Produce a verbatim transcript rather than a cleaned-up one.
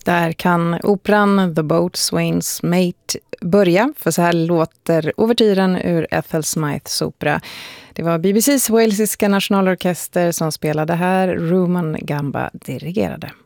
Där kan operan The Boatswain's Mate börja, för så här låter ouvertyren ur Ethel Smythes opera. Det var B B C:s walesiska nationalorkester som spelade här, Ruman Gamba dirigerade.